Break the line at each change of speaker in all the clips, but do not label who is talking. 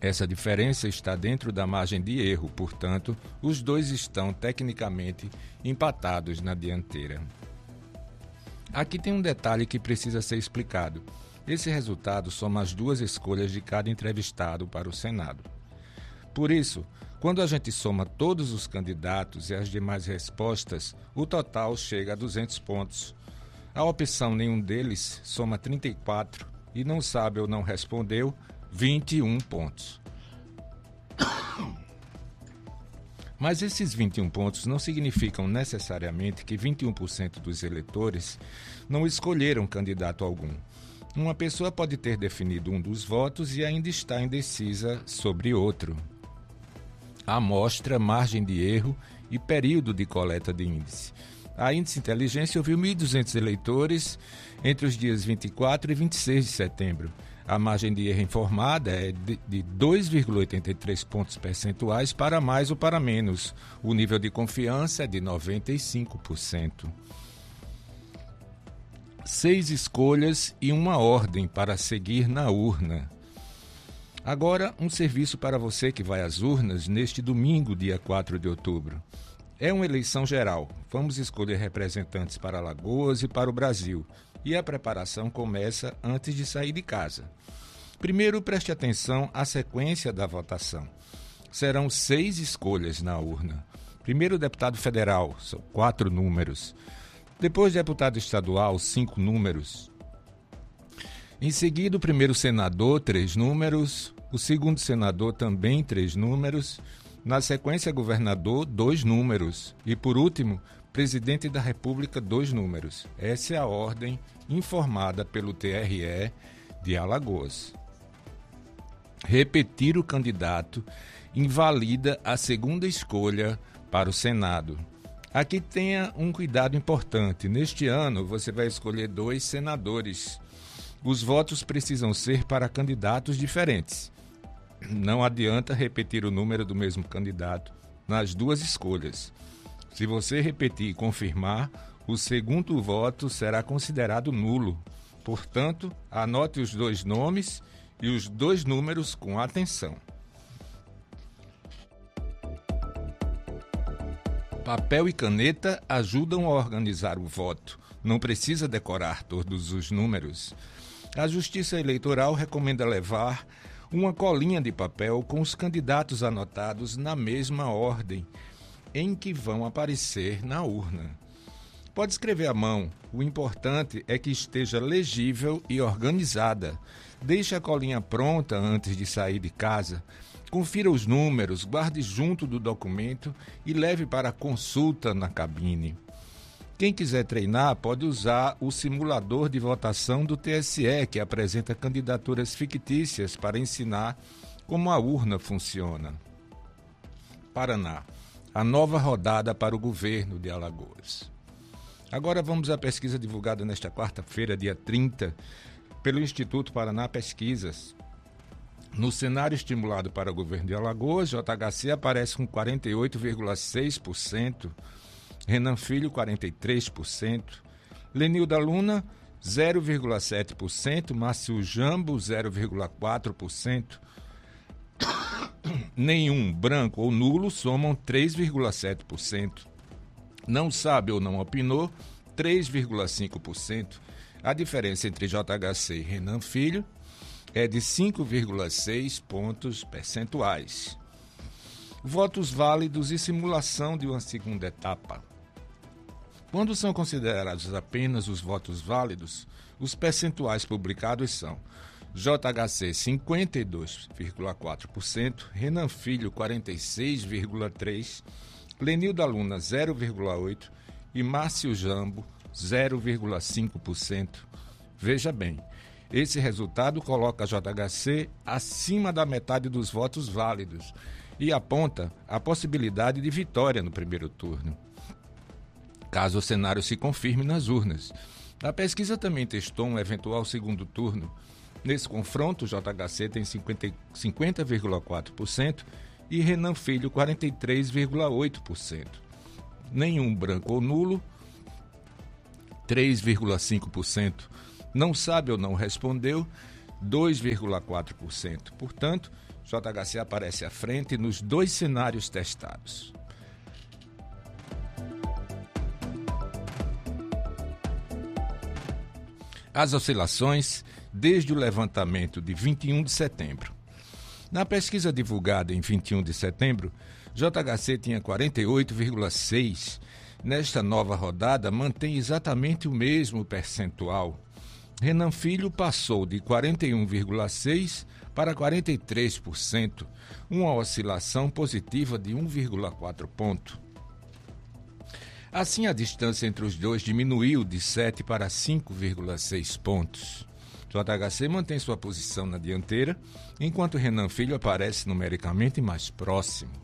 Essa diferença está dentro da margem de erro, portanto, os dois estão tecnicamente empatados na dianteira. Aqui tem um detalhe que precisa ser explicado. Esse resultado soma as duas escolhas de cada entrevistado para o Senado. Por isso, quando a gente soma todos os candidatos e as demais respostas, o total chega a 200 pontos. A opção nenhum deles soma 34 e não sabe ou não respondeu 21 pontos. Mas esses 21 pontos não significam necessariamente que 21% dos eleitores não escolheram candidato algum. Uma pessoa pode ter definido um dos votos e ainda está indecisa sobre outro. Amostra, margem de erro e período de coleta de índice. A Índice Inteligência ouviu 1.200 eleitores entre os dias 24 e 26 de setembro. A margem de erro informada é de 2,83 pontos percentuais para mais ou para menos. O nível de confiança é de 95%. 6 escolhas e uma ordem para seguir na urna. Agora, um serviço para você que vai às urnas neste domingo, dia 4 de outubro. É uma eleição geral. Vamos escolher representantes para Alagoas e para o Brasil. E a preparação começa antes de sair de casa. Primeiro, preste atenção à sequência da votação. Serão 6 escolhas na urna. Primeiro, deputado federal, são 4 números. Depois, deputado estadual, 5 números. Em seguida, o primeiro senador, 3 números. O segundo senador, também 3 números. Na sequência, governador, 2 números. E, por último, presidente da República, 2 números. Essa é a ordem informada pelo TRE de Alagoas. Repetir o candidato invalida a segunda escolha para o Senado. Aqui tenha um cuidado importante. Neste ano, você vai escolher 2 senadores. Os votos precisam ser para candidatos diferentes. Não adianta repetir o número do mesmo candidato nas 2 escolhas. Se você repetir e confirmar, o segundo voto será considerado nulo. Portanto, anote os 2 nomes e os 2 números com atenção. Papel e caneta ajudam a organizar o voto. Não precisa decorar todos os números. A Justiça Eleitoral recomenda levar uma colinha de papel com os candidatos anotados na mesma ordem em que vão aparecer na urna. Pode escrever à mão, o importante é que esteja legível e organizada. Deixe a colinha pronta antes de sair de casa. Confira os números, guarde junto do documento e leve para consulta na cabine. Quem quiser treinar pode usar o simulador de votação do TSE, que apresenta candidaturas fictícias para ensinar como a urna funciona. Paraná, a nova rodada para o governo de Alagoas. Agora vamos à pesquisa divulgada nesta quarta-feira, dia 30, pelo Instituto Paraná Pesquisas. No cenário estimulado para o governo de Alagoas, JHC aparece com 48,6%, Renan Filho, 43%, Lenilda Luna, 0,7%, Márcio Jambo, 0,4%, nenhum, branco ou nulo, somam 3,7%. Não sabe ou não opinou, 3,5%. A diferença entre JHC e Renan Filho é de 5,6 pontos percentuais. Votos válidos e simulação de uma segunda etapa. Quando são considerados apenas os votos válidos, os percentuais publicados são JHC 52,4%, Renan Filho 46,3%, Lenilda Luna 0,8% e Márcio Jambo 0,5%. Veja bem, esse resultado coloca a JHC acima da metade dos votos válidos e aponta a possibilidade de vitória no primeiro turno, caso o cenário se confirme nas urnas. A pesquisa também testou um eventual segundo turno. Nesse confronto, o JHC tem 50,4% e Renan Filho 43,8%. Nenhum branco ou nulo, 3,5%. Não sabe ou não respondeu, 2,4%. Portanto, JHC aparece à frente nos dois cenários testados. As oscilações desde o levantamento de 21 de setembro. Na pesquisa divulgada em 21 de setembro, JHC tinha 48,6%. Nesta nova rodada, mantém exatamente o mesmo percentual. Renan Filho passou de 41,6% para 43%, uma oscilação positiva de 1,4 ponto. Assim, a distância entre os dois diminuiu de 7 para 5,6 pontos. JHC mantém sua posição na dianteira, enquanto Renan Filho aparece numericamente mais próximo.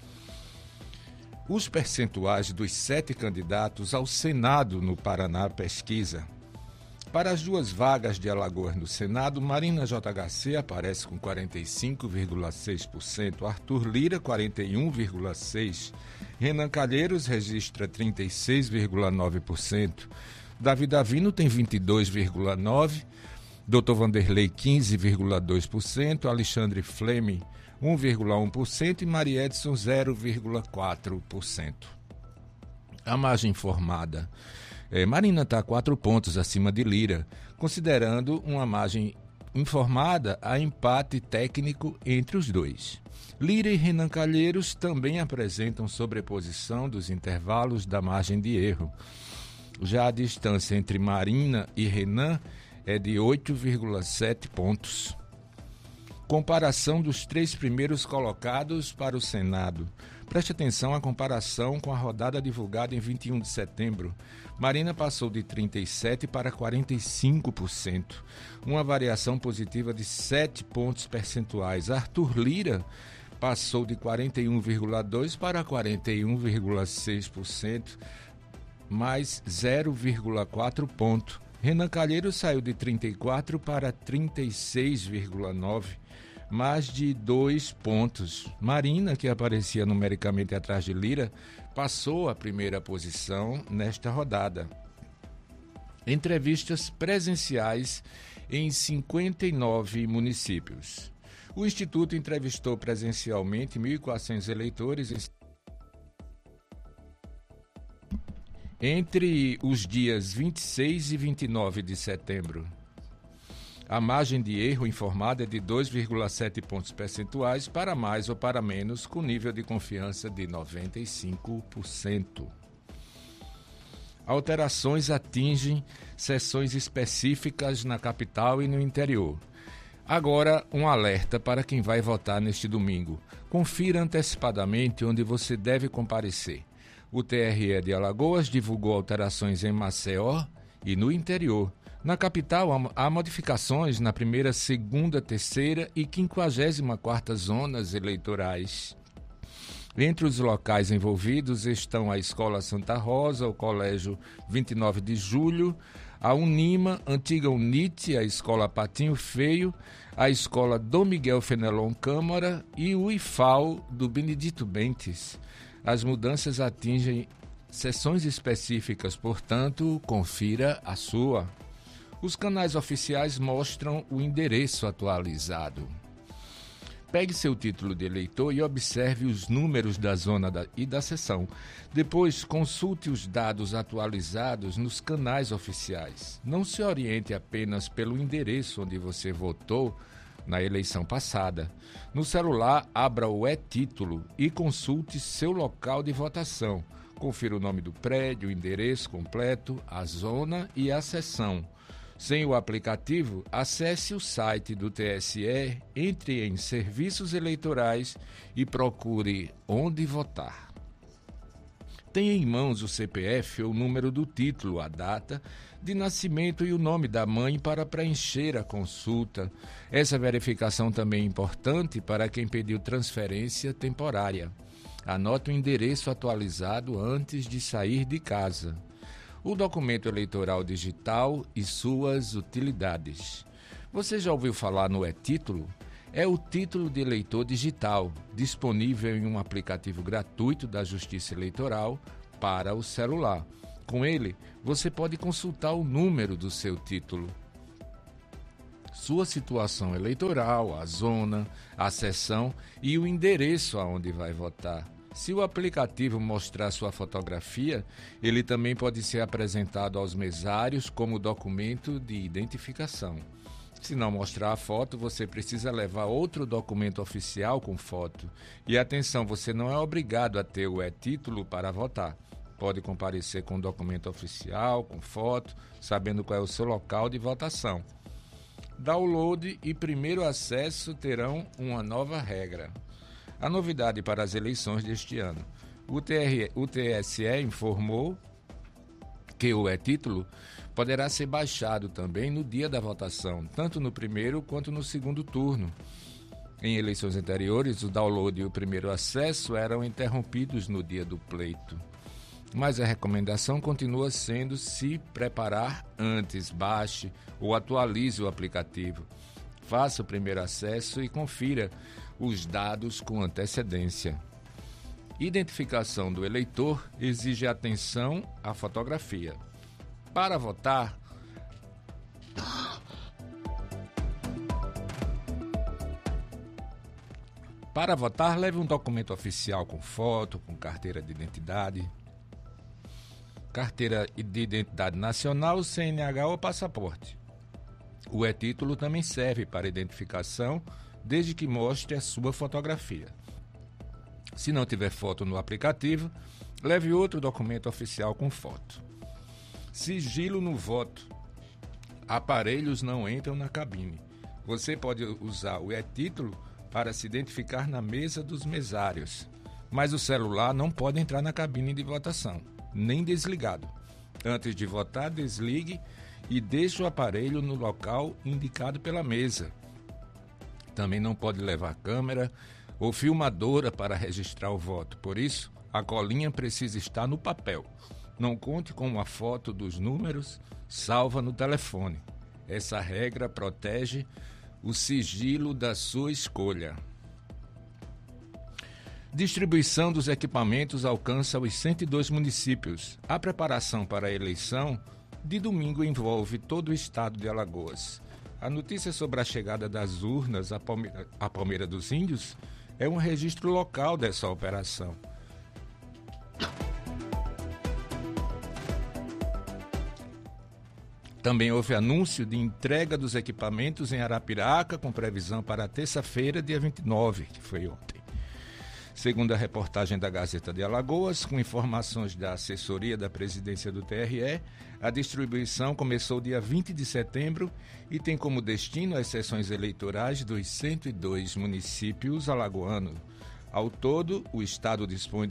Os percentuais dos 7 candidatos ao Senado no Paraná pesquisa. Para as duas vagas de Alagoas no Senado, Marina JHC aparece com 45,6%, Arthur Lira 41,6%, Renan Calheiros registra 36,9%, Davi Davino tem 22,9%, Dr. Vanderlei 15,2%, Alexandre Fleme 1,1% e Maria Edson 0,4%. A margem informada. Marina está 4 pontos acima de Lira, considerando uma margem informada a empate técnico entre os dois. Lira e Renan Calheiros também apresentam sobreposição dos intervalos da margem de erro. Já a distância entre Marina e Renan é de 8,7 pontos. Comparação dos 3 primeiros colocados para o Senado. Preste atenção à comparação com a rodada divulgada em 21 de setembro. Marina passou de 37% para 45%, uma variação positiva de 7 pontos percentuais. Arthur Lira passou de 41,2% para 41,6%, mais 0,4 ponto. Renan Calheiros saiu de 34% para 36,9%, mais de 2 pontos. Marina, que aparecia numericamente atrás de Lira, passou a primeira posição nesta rodada. Entrevistas presenciais em 59 municípios. O Instituto entrevistou presencialmente 1.400 eleitores entre os dias 26 e 29 de setembro. A margem de erro informada é de 2,7 pontos percentuais para mais ou para menos, com nível de confiança de 95%. Alterações atingem seções específicas na capital e no interior. Agora, um alerta para quem vai votar neste domingo. Confira antecipadamente onde você deve comparecer. O TRE de Alagoas divulgou alterações em Maceió e no interior. Na capital, há modificações na primeira, segunda, terceira e 54ª zonas eleitorais. Entre os locais envolvidos estão a Escola Santa Rosa, o Colégio 29 de Julho, a Unima, antiga Unite, a Escola Patinho Feio, a Escola Dom Miguel Fenelon Câmara e o IFAL do Benedito Bentes. As mudanças atingem seções específicas, portanto, confira a sua. Os canais oficiais mostram o endereço atualizado. Pegue seu título de eleitor e observe os números da zona e da seção. Depois, consulte os dados atualizados nos canais oficiais. Não se oriente apenas pelo endereço onde você votou na eleição passada. No celular, abra o e-título e consulte seu local de votação. Confira o nome do prédio, o endereço completo, a zona e a seção. Sem o aplicativo, acesse o site do TSE, entre em Serviços Eleitorais e procure onde votar. Tenha em mãos o CPF ou o número do título, a data de nascimento e o nome da mãe para preencher a consulta. Essa verificação também é importante para quem pediu transferência temporária. Anote o endereço atualizado antes de sair de casa. O documento eleitoral digital e suas utilidades. Você já ouviu falar no e-título? É o título de eleitor digital, disponível em um aplicativo gratuito da Justiça Eleitoral para o celular. Com ele, você pode consultar o número do seu título, sua situação eleitoral, a zona, a seção e o endereço aonde vai votar. Se o aplicativo mostrar sua fotografia, ele também pode ser apresentado aos mesários como documento de identificação. Se não mostrar a foto, você precisa levar outro documento oficial com foto. E atenção, você não é obrigado a ter o e-título para votar. Pode comparecer com documento oficial, com foto, sabendo qual é o seu local de votação. Download e primeiro acesso terão uma nova regra. A novidade para as eleições deste ano. O TSE informou que o e-título poderá ser baixado também no dia da votação, tanto no primeiro quanto no segundo turno. Em eleições anteriores, o download e o primeiro acesso eram interrompidos no dia do pleito. Mas a recomendação continua sendo se preparar antes, baixe ou atualize o aplicativo. Faça o primeiro acesso e confira os dados com antecedência. Identificação do eleitor exige atenção à fotografia. Para votar, leve um documento oficial com foto, com carteira de identidade, carteira de identidade nacional, CNH ou passaporte. O e-título também serve para identificação, desde que mostre a sua fotografia. Se não tiver foto no aplicativo, leve outro documento oficial com foto. Sigilo no voto. Aparelhos não entram na cabine. Você pode usar o e-título para se identificar na mesa dos mesários, mas o celular não pode entrar na cabine de votação, nem desligado. Antes de votar, desligue e deixe o aparelho no local indicado pela mesa. Também não pode levar câmera ou filmadora para registrar o voto. Por isso, a colinha precisa estar no papel. Não conte com uma foto dos números salva no telefone. Essa regra protege o sigilo da sua escolha. Distribuição dos equipamentos alcança os 102 municípios. A preparação para a eleição de domingo envolve todo o estado de Alagoas. A notícia sobre a chegada das urnas à Palmeira dos Índios é um registro local dessa operação. Também houve anúncio de entrega dos equipamentos em Arapiraca, com previsão para a terça-feira, dia 29, que foi ontem. Segundo a reportagem da Gazeta de Alagoas, com informações da assessoria da presidência do TRE, a distribuição começou dia 20 de setembro e tem como destino as sessões eleitorais dos 102 municípios alagoanos. Ao todo, o estado dispõe de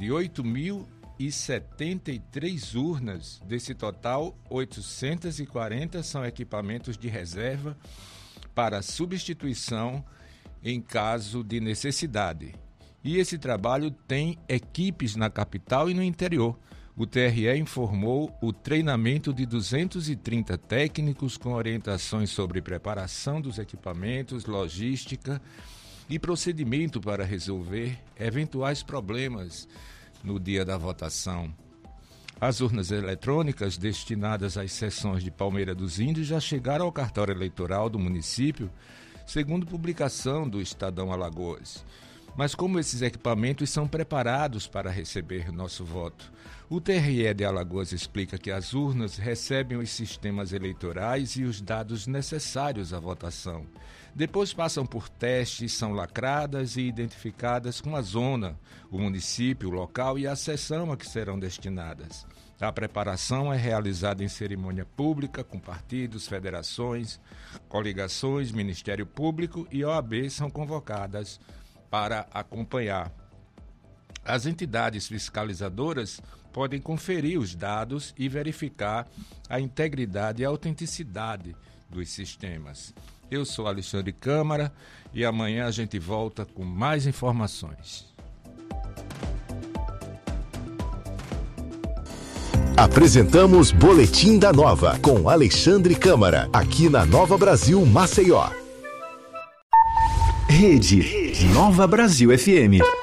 8.073 urnas. Desse total, 840 são equipamentos de reserva para substituição em caso de necessidade. E esse trabalho tem equipes na capital e no interior. O TRE informou o treinamento de 230 técnicos com orientações sobre preparação dos equipamentos, logística e procedimento para resolver eventuais problemas no dia da votação. As urnas eletrônicas destinadas às sessões de Palmeira dos Índios já chegaram ao cartório eleitoral do município, segundo publicação do Estadão Alagoas. Mas como esses equipamentos são preparados para receber nosso voto? O TRE de Alagoas explica que as urnas recebem os sistemas eleitorais e os dados necessários à votação. Depois passam por testes, são lacradas e identificadas com a zona, o município, o local e a seção a que serão destinadas. A preparação é realizada em cerimônia pública com partidos, federações, coligações, Ministério Público e OAB são convocadas para acompanhar. As entidades fiscalizadoras podem conferir os dados e verificar a integridade e a autenticidade dos sistemas. Eu sou Alexandre Câmara e amanhã a gente volta com mais informações.
Apresentamos Boletim da Nova com Alexandre Câmara, aqui na Nova Brasil Maceió. Rede Nova Brasil FM.